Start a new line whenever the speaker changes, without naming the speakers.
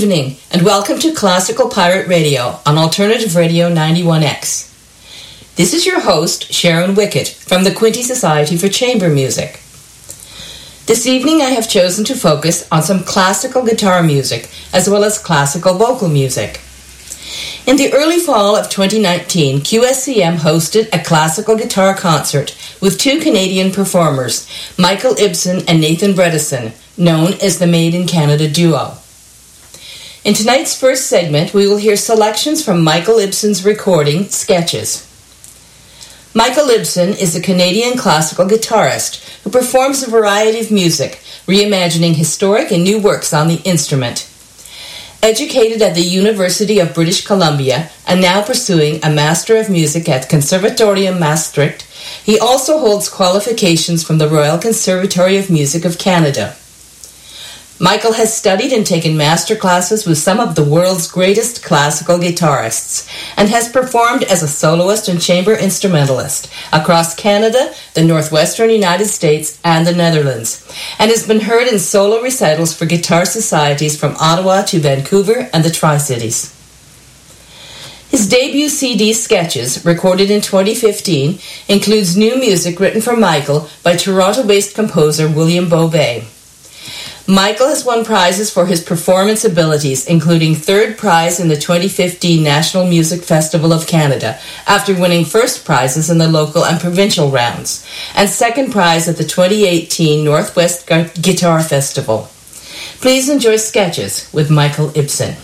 evening, and welcome to Classical Pirate Radio on Alternative Radio 91X. This is your host, Sharon Wickett, from the Quinte Society for Chamber Music. This evening I have chosen to focus on some classical guitar music, as well as classical vocal music. In the early fall of 2019, QSCM hosted a classical guitar concert with two Canadian performers, Michael Ibsen and Nathan Bredesen, known as the Made in Canada duo. In tonight's first segment, we will hear selections from Michael Ibsen's recording, Sketches. Michael Ibsen is a Canadian classical guitarist who performs a variety of music, reimagining historic and new works on the instrument. Educated at the University of British Columbia and now pursuing a Master of Music at Conservatorium Maastricht, he also holds qualifications from the Royal Conservatory of Music of Canada. Michael has studied and taken master classes with some of the world's greatest classical guitarists and has performed as a soloist and chamber instrumentalist across Canada, the northwestern United States, and the Netherlands, and has been heard in solo recitals for guitar societies from Ottawa to Vancouver and the Tri-Cities. His debut CD, Sketches, recorded in 2015, includes new music written for Michael by Toronto-based composer William Beauvais. Michael has won prizes for his performance abilities, including third prize in the 2015 National Music Festival of Canada, after winning first prizes in the local and provincial rounds, and second prize at the 2018 Northwest Guitar Festival. Please enjoy Sketches with Michael Ibsen.